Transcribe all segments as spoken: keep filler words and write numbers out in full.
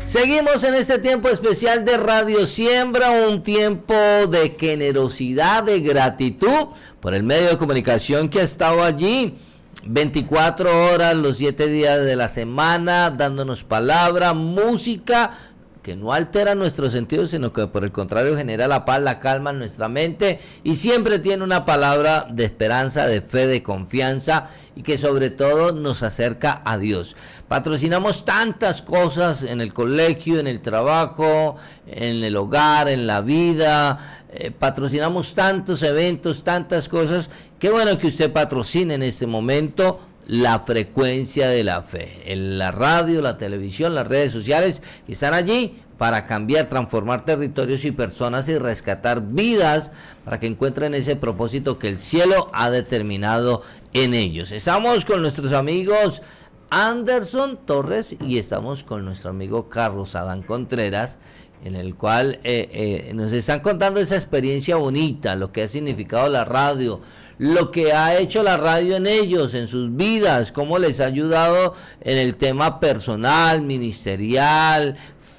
Seguimos en este tiempo especial de Radio Siembra, un tiempo de generosidad, de gratitud por el medio de comunicación que ha estado allí veinticuatro horas, los siete días de la semana, dándonos palabra, música, que no altera nuestros sentidos, sino que por el contrario genera la paz, la calma en nuestra mente, y siempre tiene una palabra de esperanza, de fe, de confianza, y que sobre todo nos acerca a Dios. Patrocinamos tantas cosas en el colegio, en el trabajo, en el hogar, en la vida, eh, patrocinamos tantos eventos, tantas cosas. Qué bueno que usted patrocine en este momento la frecuencia de la fe, en la radio, la televisión, las redes sociales, que están allí para cambiar, transformar territorios y personas y rescatar vidas para que encuentren ese propósito que el cielo ha determinado en ellos. Estamos con nuestros amigos Anderson Torres y estamos con nuestro amigo Carlos Adán Contreras, en el cual eh, eh, nos están contando esa experiencia bonita, lo que ha significado la radio, lo que ha hecho la radio en ellos, en sus vidas, cómo les ha ayudado en el tema personal, ministerial,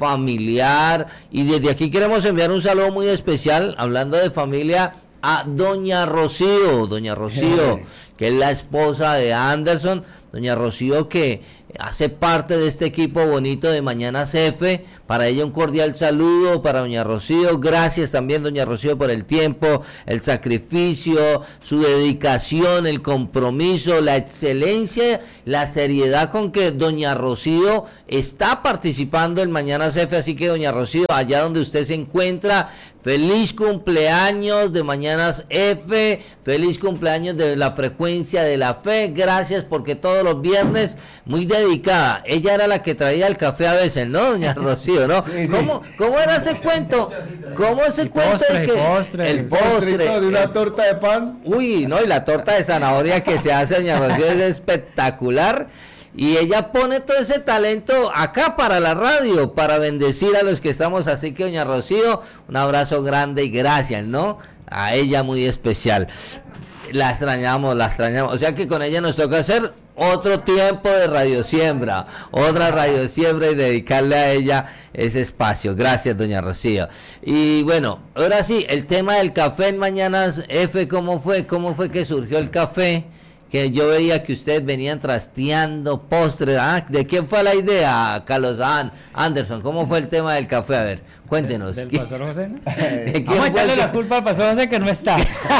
familiar. Y desde aquí queremos enviar un saludo muy especial, hablando de familia, a doña Rocío, doña Rocío, que es la esposa de Anderson, doña Rocío que hace parte de este equipo bonito de Mañanas F. Para ella un cordial saludo para doña Rocío. Gracias también, doña Rocío, por el tiempo, el sacrificio, su dedicación, el compromiso, la excelencia, la seriedad con que doña Rocío está participando en Mañanas F. Así que, doña Rocío, allá donde usted se encuentra, feliz cumpleaños de Mañanas F, feliz cumpleaños de la frecuencia de la fe. Gracias, porque todos los viernes, muy dedicada. Ella era la que traía el café a veces, ¿no, doña Rocío? ¿No? Sí, sí. ¿Cómo, ¿Cómo era ese cuento? ¿Cómo ese el cuento postre, de que postre, el postre de una torta de pan? Uy, no, y la torta de zanahoria que se hace, doña Rocío, es espectacular. Y ella pone todo ese talento acá para la radio, para bendecir a los que estamos. Así que, doña Rocío, un abrazo grande y gracias, ¿no? A ella muy especial. La extrañamos, la extrañamos. O sea que con ella nos toca hacer otro tiempo de Radio Siembra, otra Radio Siembra, y dedicarle a ella ese espacio. Gracias, doña Rocío. Y bueno, ahora sí, el tema del café en Mañanas F, ¿cómo fue? ¿Cómo fue que surgió el café? Que yo veía que ustedes venían trasteando postres. Ah, ¿de quién fue la idea, Carlos Anderson? ¿Cómo fue el tema del café? A ver, cuéntenos. ¿Del pastor José, no? Vamos a echarle la culpa al pastor José, que no está.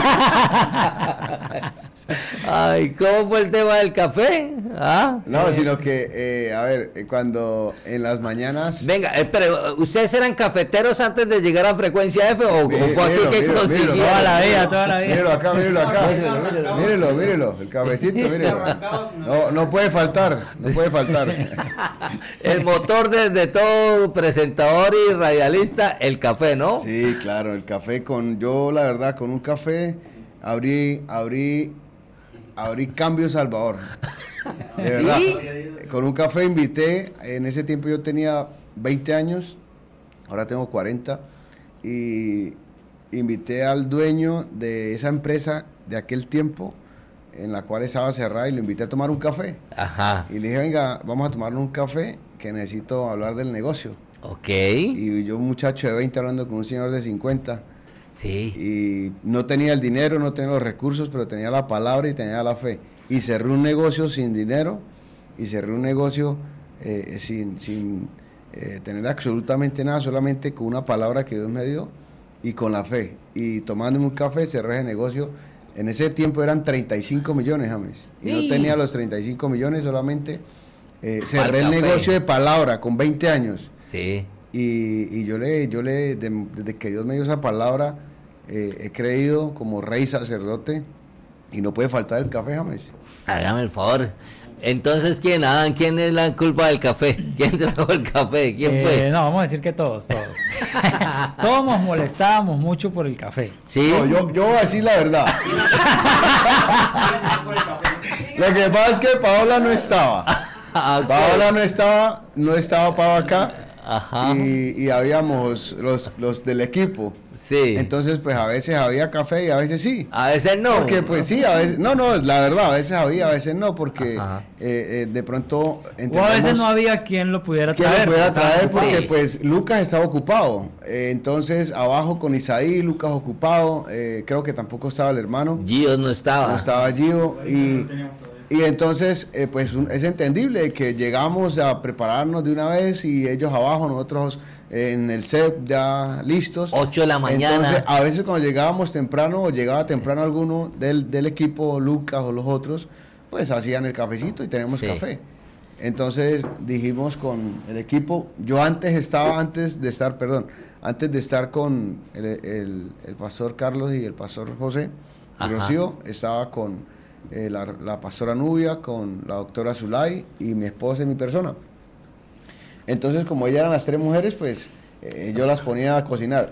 Ay, ¿cómo fue el tema del café? ¿Ah? No, sino que, eh, a ver, cuando en las mañanas... Venga, eh, pero ¿ustedes eran cafeteros antes de llegar a Frecuencia F o, Mírelo, o fue aquí que mírelo, consiguieron? mírelo, Toda la vida, toda la vida. Mírelo acá, mírelo acá. Mírelo, mírelo, el cafecito, mírelo. No, no puede faltar, no puede faltar. El motor de, de todo presentador y radialista, el café, ¿no? Sí, claro, el café con... Yo, la verdad, con un café abrí... abrí Abrí Cambio Salvador, de verdad. ¿Sí? Con un café invité, en ese tiempo yo tenía veinte años, ahora tengo cuarenta, y invité al dueño de esa empresa de aquel tiempo, en la cual estaba cerrada, y lo invité a tomar un café. Ajá. Y le dije, venga, vamos a tomar un café, que necesito hablar del negocio. Ok. Y yo, un muchacho de veinte, hablando con un señor de cincuenta, Sí. y no tenía el dinero, no tenía los recursos, pero tenía la palabra y tenía la fe. Y cerré un negocio sin dinero, y cerré un negocio eh, sin, sin eh, tener absolutamente nada, solamente con una palabra que Dios me dio y con la fe. Y tomándome un café, cerré el negocio. En ese tiempo eran treinta y cinco millones, James. Y Sí. no tenía los treinta y cinco millones, solamente eh, cerré el café. negocio de palabra con veinte años. Sí. Y, y yo le, yo le de, desde que Dios me dio esa palabra, eh, he creído como rey sacerdote, y no puede faltar el café, James. Hágame el favor. Entonces, ¿quién, Adán? ¿Quién es la culpa del café? ¿Quién trajo el café? ¿Quién Eh, fue? no, vamos a decir que todos, todos. Todos nos molestábamos mucho por el café. Sí. No, yo, yo voy a decir la verdad. Lo que pasa es que Paola no estaba. Paola no estaba, no estaba Pau acá. Ajá. Y, y habíamos los, los del equipo. Sí. Entonces, pues a veces había café y a veces sí. A veces no. Porque pues sí, a veces, no, no, la verdad, a veces había, a veces no, porque eh, eh, de pronto o a veces no había quien lo pudiera quien traer. lo pudiera traer porque sí. pues Lucas estaba ocupado. Eh, entonces abajo con Isaí, Lucas ocupado, eh, creo que tampoco estaba el hermano. Gio no estaba. No estaba Gio y... Y entonces, eh, pues un, es entendible que llegamos a prepararnos de una vez y ellos abajo, nosotros eh, en el C E P ya listos. ocho de la mañana. Entonces, a veces cuando llegábamos temprano o llegaba temprano alguno del, del equipo, Lucas o los otros, pues hacían el cafecito y tenemos Sí. café. Entonces dijimos con el equipo, yo antes estaba, antes de estar, perdón, antes de estar con el, el, el pastor Carlos y el pastor José, Ajá. Rocío, estaba con... Eh, la, la pastora Nubia, con la doctora Zulay y mi esposa y mi persona. Entonces, como ellas eran las tres mujeres, pues eh, yo las ponía a cocinar.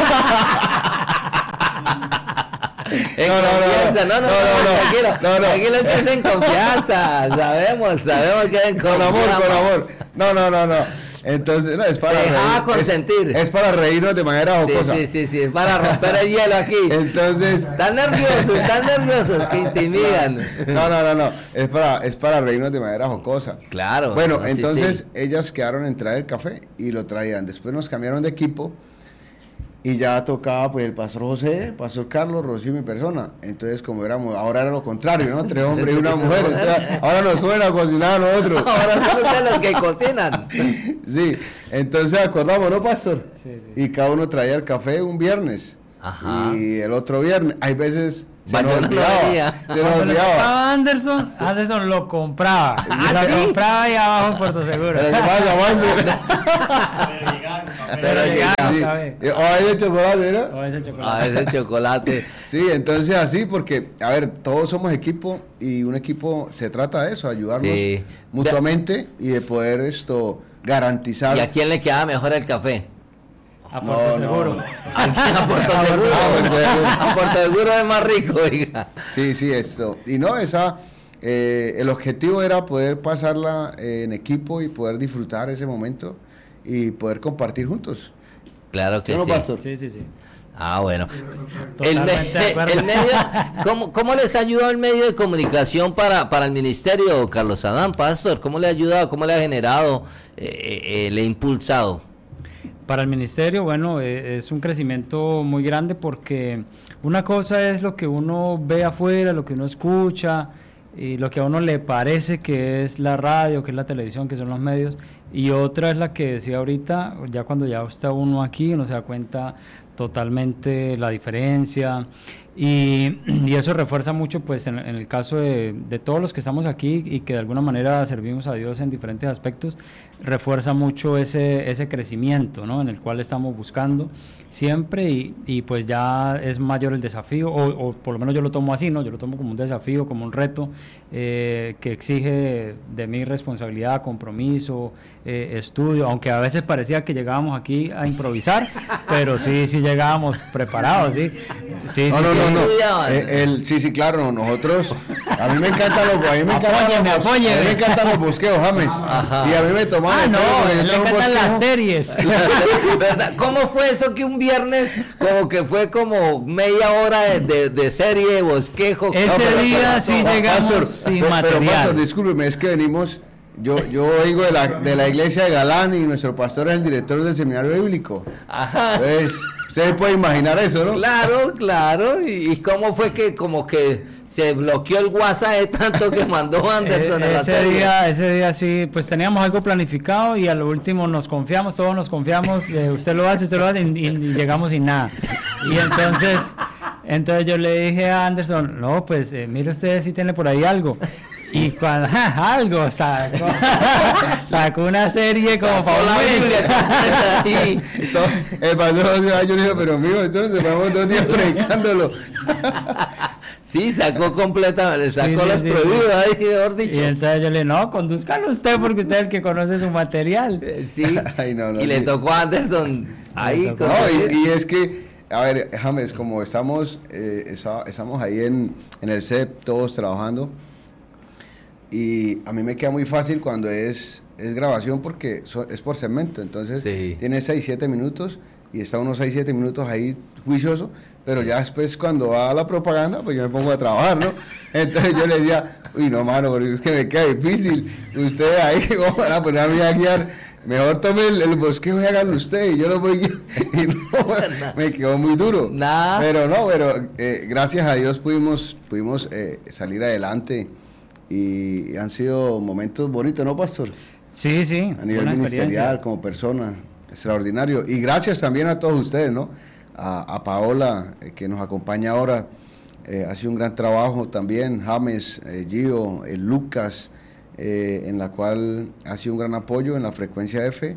En No, no, no, confianza, no, no, no, no, no, no, tranquilo, no, no. tranquilo, que es en confianza, sabemos, sabemos que es en Con amor, confianza. con amor. No, no, no, no. Entonces, no, es para Se dejaba reír, consentir. Es, es para reírnos de manera Sí, jocosa. sí, sí, sí, es para romper el hielo aquí. Entonces, Están nerviosos, están nerviosos, que intimidan. no, no, no, no. Es para, es para reírnos de manera jocosa. Claro. Bueno, no, sí, entonces sí. ellas quedaron en traer el café y lo traían. Después nos cambiaron de equipo y ya tocaba pues el pastor José, el pastor Carlos, Rocío y mi persona. Entonces, como éramos, ahora era lo contrario, ¿no? Tres hombres y una mujer. Entonces, ahora nos suena a cocinar a nosotros. Ahora son ustedes los que cocinan. Sí, entonces acordamos, ¿no, pastor? Sí, sí. Y cada uno traía el café un viernes. Ajá. Y el otro viernes, hay veces se nos Bayona no olvidaba. venía. Se nos Cuando le olvidaba. tocaba a Anderson, Anderson lo compraba. ¿Ah, lo sí? compraba ahí abajo en Puerto Seguro. Pero ¿qué pasa, Juanse? Pero Pero llegaba, Sí. ¿sabes? O hay de chocolate, ¿no? O ese A chocolate. veces chocolate. Sí, entonces así, porque, a ver, todos somos equipo y un equipo se trata de eso, ayudarnos Sí. mutuamente y de poder esto garantizar. ¿Y a quién le quedaba mejor el café? A Puerto No, no, Seguro. no. Aquí a Puerto Ah, Seguro. Puerto Seguro. A Puerto Seguro es más rico, oiga. Sí, sí, esto. Y no, esa, eh, el objetivo era poder pasarla eh, en equipo y poder disfrutar ese momento y poder compartir juntos. Claro que ¿Sí o no, sí. pastor? Sí, sí, sí. Ah, bueno. El, me- Totalmente de acuerdo. el medio, ¿cómo, ¿Cómo les ha ayudado el medio de comunicación para, para el ministerio, Carlos Adán, pastor? ¿Cómo le ha ayudado? ¿Cómo le ha generado? Eh, eh, ¿Le ha impulsado? Para el ministerio, bueno, eh, es un crecimiento muy grande porque una cosa es lo que uno ve afuera, lo que uno escucha y lo que a uno le parece que es la radio, que es la televisión, que son los medios, y otra es la que decía ahorita, ya cuando ya está uno aquí, uno se da cuenta totalmente la diferencia y, y eso refuerza mucho pues en, en el caso de, de todos los que estamos aquí y que de alguna manera servimos a Dios en diferentes aspectos, refuerza mucho ese, ese crecimiento, ¿no? En el cual estamos buscando siempre y, y pues ya es mayor el desafío o, o por lo menos yo lo tomo así, ¿no? Yo lo tomo como un desafío, como un reto eh, que exige de mí responsabilidad, compromiso, eh, estudio, aunque a veces parecía que llegábamos aquí a improvisar, pero sí, sí llegábamos preparados, sí. Sí, No, sí, no, sí, no, sí. no. estudiaban. Eh, el, sí, sí, claro, no, nosotros, a mí me encantan los, a mí me encantan Apóyeme, los, apóyeme. a mí me encantan los bosqueos, James. Ajá. Y a mí me toman Ah, el no, pelo porque yo le tengo un encantan las bosquejo. series. ¿Verdad? ¿Cómo fue eso que un viernes como que fue como media hora de, de, de serie, bosquejo? Ese No, pero- día pero- sí no, llegamos pastor, sin pero- Pero, material. pastor, discúlpeme, es que venimos, yo, yo oigo de la, de la iglesia de Galán y nuestro pastor es el director del seminario bíblico. Ajá. Entonces, ustedes pueden imaginar eso, ¿no? Claro, claro. ¿Y, y cómo fue que como que se bloqueó el WhatsApp de tanto que mandó Anderson a Eh, la ese serie? día, ese día sí, pues teníamos algo planificado y al último nos confiamos, todos nos confiamos, eh, usted lo hace, usted lo hace y, y- y llegamos sin nada. Y entonces, entonces yo le dije a Anderson, no, pues eh, mire usted si tiene por ahí algo. Y cuando, ja, algo, sacó, sacó una serie como Sacó para la un Biblia mes. completa ahí. Todo- el pastor José Valle, yo le dije, pero mijo, entonces llevamos dos días predicándolo. Sí, sacó completamente, sacó Sí, sí, los sí, prohibidos ahí, mejor dicho. Y entonces yo le dije, no, conduzcalo usted porque usted es el que conoce su material. Eh, Sí, Ay, no, no, y le sí. tocó a Anderson ahí. tocó. con- No, y, y es que, a ver, James, como estamos, eh, esa- estamos ahí en, en el C E P, todos trabajando, y a mí me queda muy fácil cuando es es grabación porque so, es por segmento, entonces sí. tiene seis, siete minutos y está unos seis, siete minutos ahí juicioso, pero sí. ya después cuando va a la propaganda, pues yo me pongo a trabajar, ¿no? Entonces yo le decía, uy, no, mano, porque es que me queda difícil, ustedes ahí, ¿cómo van a poner a mí a guiar? Mejor tome el, el bosquejo y háganlo usted, y yo lo voy y no, me quedó muy duro. Nah. Pero no, pero eh, gracias a Dios pudimos, pudimos eh, salir adelante y, y han sido momentos bonitos, ¿no, pastor? Sí, sí. A nivel ministerial, como persona, extraordinario. Y gracias también a todos ustedes, ¿no? A, a Paola, eh, que nos acompaña ahora, eh, ha sido un gran trabajo también, James, eh, Gio, eh, Lucas, eh, en la cual ha sido un gran apoyo en la frecuencia F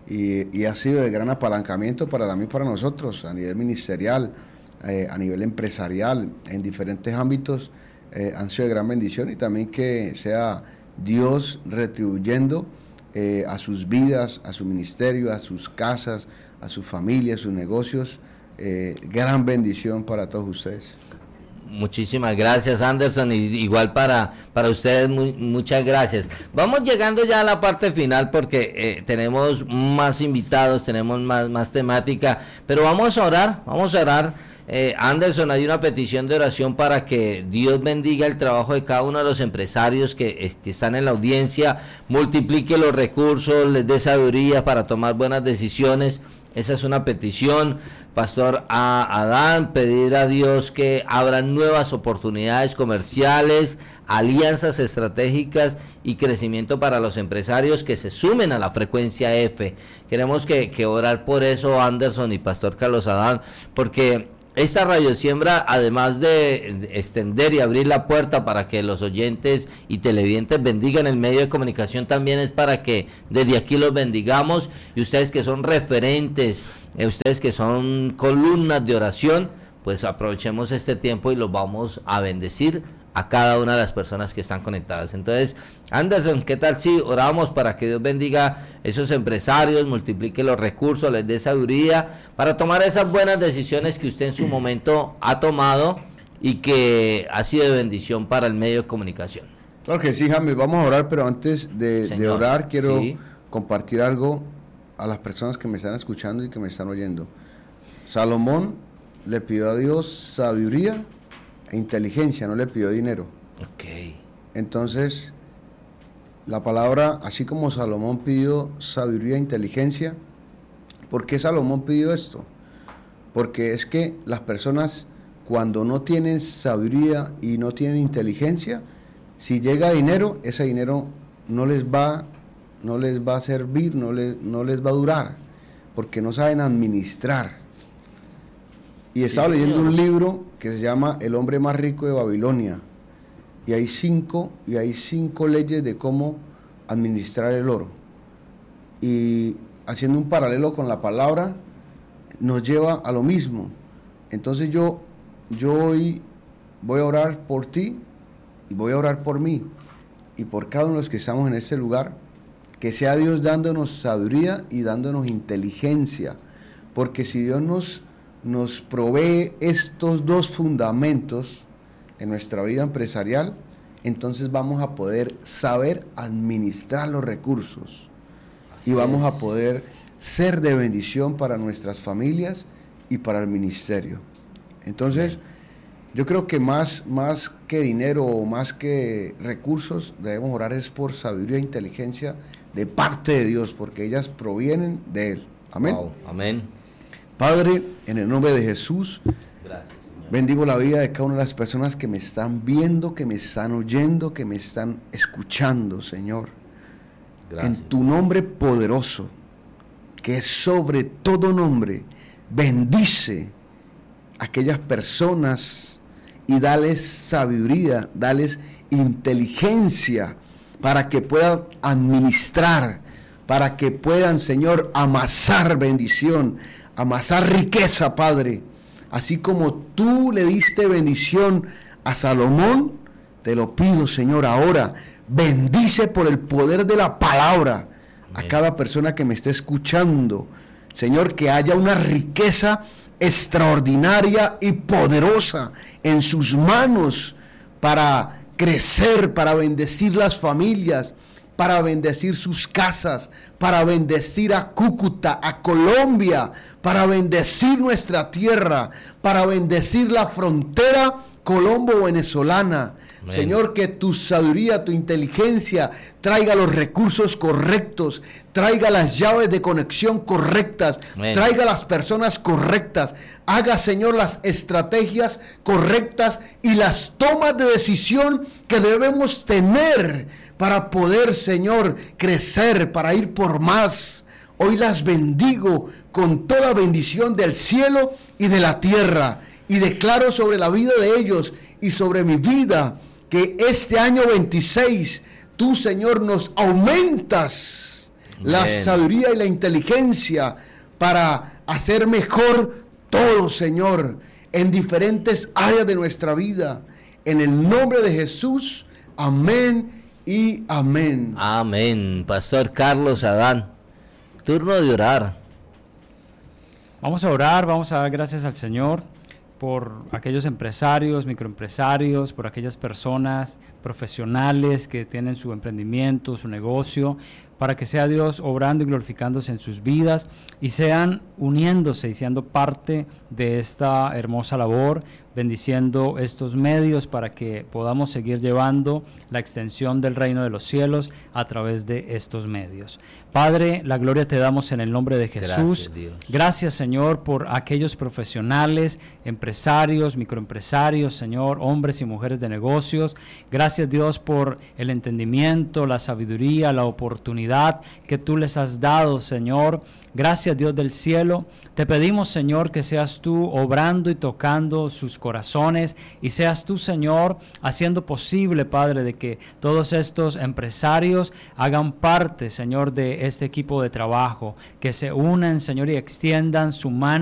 y, y ha sido de gran apalancamiento para también para nosotros, a nivel ministerial, eh, a nivel empresarial, en diferentes ámbitos, eh, han sido de gran bendición y también que sea Dios retribuyendo Eh, a sus vidas, a su ministerio, a sus casas, a sus familias, sus negocios. Eh, gran bendición para todos ustedes. Muchísimas gracias, Anderson, y igual para, para ustedes, muy, muchas gracias. Vamos llegando ya a la parte final porque eh, tenemos más invitados, tenemos más, más temática, pero vamos a orar, vamos a orar. Eh, Anderson, hay una petición de oración para que Dios bendiga el trabajo de cada uno de los empresarios que, eh, que están en la audiencia, multiplique los recursos, les dé sabiduría para tomar buenas decisiones. Esa es una petición. Pastor a Adán, pedir a Dios que abran nuevas oportunidades comerciales, alianzas estratégicas y crecimiento para los empresarios que se sumen a la frecuencia F. Queremos que, que orar por eso, Anderson y Pastor Carlos Adán, porque esta Radio Siembra, además de extender y abrir la puerta para que los oyentes y televidentes bendigan el medio de comunicación, también es para que desde aquí los bendigamos, y ustedes que son referentes, eh, ustedes que son columnas de oración, pues aprovechemos este tiempo y los vamos a bendecir a cada una de las personas que están conectadas. Entonces, Anderson, ¿qué tal si oramos para que Dios bendiga esos empresarios, multiplique los recursos, les dé sabiduría para tomar esas buenas decisiones que usted en su momento ha tomado y que ha sido de bendición para el medio de comunicación? Claro que sí, James, vamos a orar, pero antes de, de orar quiero sí. compartir algo a las personas que me están escuchando y que me están oyendo. Salomón le pidió a Dios sabiduría e inteligencia, no le pidió dinero. Okay. Entonces, la palabra, así como Salomón pidió sabiduría e inteligencia, ¿por qué Salomón pidió esto? Porque es que las personas, cuando no tienen sabiduría y no tienen inteligencia, si llega dinero, ese dinero no les va, no les va a servir, no les, no les va a durar, porque no saben administrar. Y estaba sí, leyendo un libro que se llama El hombre más rico de Babilonia. Y hay cinco, y hay cinco leyes de cómo administrar el oro. Y haciendo un paralelo con la palabra, nos lleva a lo mismo. Entonces yo, yo hoy voy a orar por ti, y voy a orar por mí, y por cada uno de los que estamos en este lugar, que sea Dios dándonos sabiduría y dándonos inteligencia. Porque si Dios nos... nos provee estos dos fundamentos en nuestra vida empresarial, entonces vamos a poder saber administrar los recursos. Así y vamos es. a poder ser de bendición para nuestras familias y para el ministerio. Entonces, yo creo que más, más que dinero o más que recursos, debemos orar es por sabiduría e inteligencia de parte de Dios, porque ellas provienen de Él. Amén. Wow. Amén. Padre, en el nombre de Jesús, gracias, Señor. Bendigo la vida de cada una de las personas que me están viendo, que me están oyendo, que me están escuchando, Señor. Gracias. En tu nombre poderoso, que es sobre todo nombre, bendice a aquellas personas y dales sabiduría, dales inteligencia para que puedan administrar, para que puedan, Señor, amasar bendición, amasar riqueza, Padre. Así como tú le diste bendición a Salomón, te lo pido, Señor, ahora, bendice por el poder de la palabra a cada persona que me esté escuchando. Señor, que haya una riqueza extraordinaria y poderosa en sus manos para crecer, para bendecir las familias, para bendecir sus casas, para bendecir a Cúcuta, a Colombia, para bendecir nuestra tierra, para bendecir la frontera colombo-venezolana. Amén. Señor, que tu sabiduría, tu inteligencia traiga los recursos correctos, traiga las llaves de conexión correctas, Amén. Traiga las personas correctas, haga, Señor, las estrategias correctas y las tomas de decisión que debemos tener para poder, Señor, crecer, para ir por más. Hoy las bendigo con toda bendición del cielo y de la tierra, y declaro sobre la vida de ellos y sobre mi vida que este año veintiséis, tú, Señor, nos aumentas Bien. La sabiduría y la inteligencia para hacer mejor todo, Señor, en diferentes áreas de nuestra vida. En el nombre de Jesús, amén y amén. Amén. Pastor Carlos Adán, turno de orar. Vamos a orar, vamos a dar gracias al Señor por aquellos empresarios, microempresarios, por aquellas personas profesionales que tienen su emprendimiento, su negocio, para que sea Dios obrando y glorificándose en sus vidas y sean uniéndose y siendo parte de esta hermosa labor, bendiciendo estos medios para que podamos seguir llevando la extensión del reino de los cielos a través de estos medios. Padre, la gloria te damos en el nombre de Jesús. Gracias, Dios. Gracias, Señor, por aquellos profesionales, empresarios, microempresarios, Señor, hombres y mujeres de negocios. Gracias, Dios, por el entendimiento, la sabiduría, la oportunidad que tú les has dado, Señor. Gracias, Dios del cielo. Te pedimos, Señor, que seas tú obrando y tocando sus corazones y seas tú, Señor, haciendo posible, Padre, de que todos estos empresarios hagan parte, Señor, de este equipo de trabajo, que se unan, Señor, y extiendan su mano